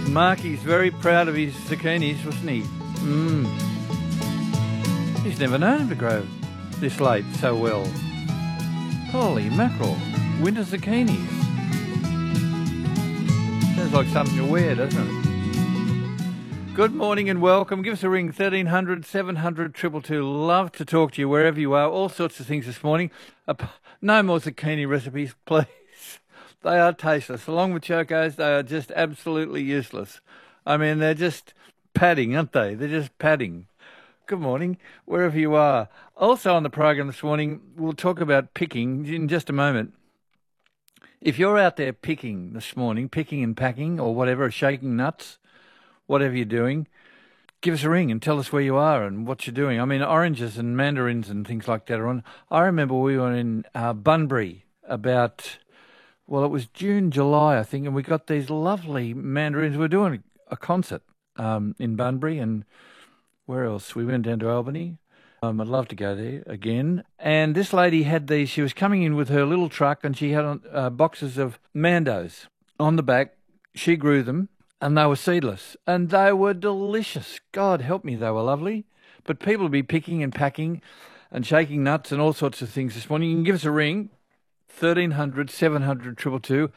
Marky's very proud of his zucchinis, wasn't he? He's never known him to grow this late so well. Holy mackerel, winter zucchinis. Sounds like something to wear, doesn't it? Good morning and welcome. Give us a ring, 1300 700 222. Love to talk to you wherever you are. All sorts of things this morning. No more zucchini recipes, please. They are tasteless. Along with chocos, they are just absolutely useless. I mean, they're just padding, aren't they? They're just padding. Good morning, wherever you are. Also on the program this morning, we'll talk about picking in just a moment. If you're out there picking this morning, picking and packing or whatever, shaking nuts, whatever you're doing, give us a ring and tell us where you are and what you're doing. I mean, oranges and mandarins and things like that are on. I remember we were in Bunbury about, well, it was June, July, I think, and we got these lovely mandarins. We were doing a concert in Bunbury, and where else? We went down to Albany. I'd love to go there again. And this lady had these. She was coming in with her little truck, and she had boxes of mandos on the back. She grew them, and they were seedless, and they were delicious. God help me, they were lovely. But people will be picking and packing and shaking nuts and all sorts of things this morning. You can give us a ring, 1300 700 222.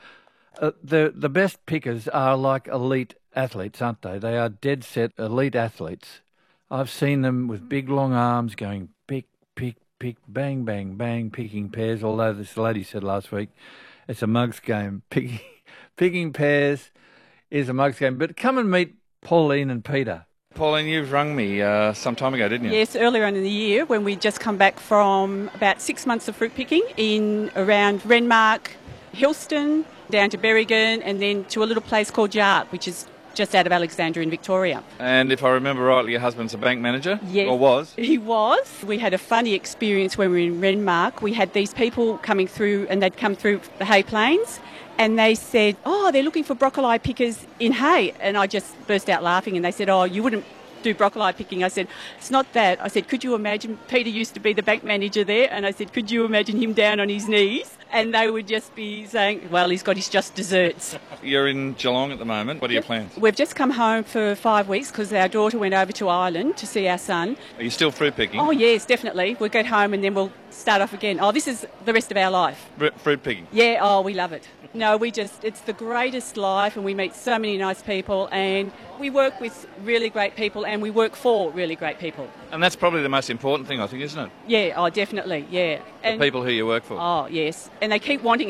The best pickers are like elite athletes, aren't they? They are dead set elite athletes. I've seen them with big long arms going pick, pick, pick, bang, bang, bang, picking pears, although this lady said last week it's a mug's game. Picking pears is a mug's game. But come and meet Pauline and Peter. Pauline, you've rung me some time ago, didn't you? Yes, earlier on in the year when we'd just come back from about 6 months of fruit picking in around Renmark, Hillston, down to Berrigan, and then to a little place called Yart, which is just out of Alexandria in Victoria. And if I remember rightly, your husband's a bank manager? Yes. Or was? He was. We had a funny experience when we were in Renmark. We had these people coming through, and they'd come through the hay plains, and they said, they're looking for broccoli pickers in hay. And I just burst out laughing, and they said, you wouldn't do broccoli picking. I said, it's not that. I said, could you imagine, Peter used to be the bank manager there, and I said, could you imagine him down on his knees? And they would just be saying, well, he's got his just desserts. You're in Geelong at the moment. What are your plans? We've just come home for 5 weeks because our daughter went over to Ireland to see our son. Are you still fruit picking? Oh, yes, definitely. We'll get home and then we'll start off again. This is the rest of our life. Fruit picking? Yeah, we love it. No, it's the greatest life, and we meet so many nice people, and we work with really great people, and we work for really great people. And that's probably the most important thing, I think, isn't it? Yeah, definitely, yeah. The people who you work for. Oh, yes. And they keep wanting